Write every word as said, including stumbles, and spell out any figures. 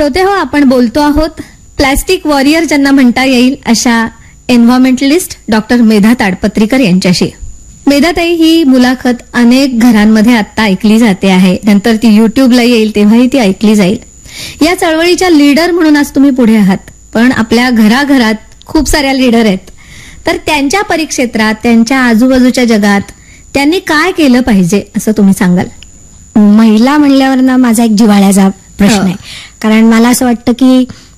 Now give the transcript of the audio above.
श्रोते हो, आपण बोलतो आहोत प्लॅस्टिक वॉरियर ज्यांना म्हणता येईल अशा एन्व्हायरमेंटलिस्ट डॉक्टर मेधा ताडपत्रीकर यांच्याशी. मेधाताई, ही मुलाखत अनेक घरांमध्ये आता ऐकली जाते आहे, नंतर ती युट्यूबला येईल तेव्हाही ती ऐकली जाईल. या चळवळीच्या लीडर म्हणून आज तुम्ही पुढे आहात, पण आपल्या घराघरात खूप साऱ्या लीडर आहेत. तर त्यांच्या परिक्षेत्रात, त्यांच्या आजूबाजूच्या जगात त्यांनी काय केलं पाहिजे असं तुम्ही सांगाल? महिला म्हणल्यावर ना माझा एक जिव्हाळ्याचा प्रश्न आहे. कारण मला असं वाटतं की